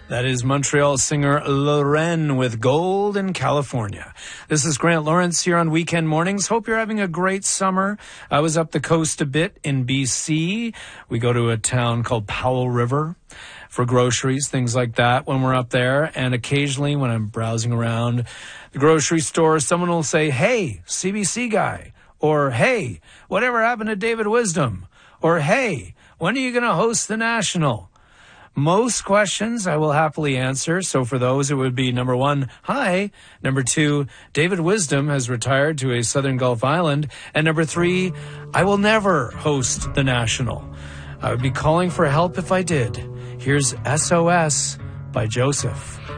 That is Montreal singer Lorraine with Gold in California. This is Grant Lawrence here on Weekend Mornings. Hope you're having a great summer. I was up the coast a bit in BC. We go to a town called Powell River for groceries, things like that when we're up there. And occasionally when I'm browsing around the grocery store, someone will say, "Hey, CBC guy," or "Hey, whatever happened to David Wisdom?" Or "Hey, when are you going to host the National?" Most questions I will happily answer. So for those, it would be number one, hi. Number two, David Wisdom has retired to a Southern Gulf island. And number three, I will never host the National. I would be calling for help if I did. Here's SOS by Joseph.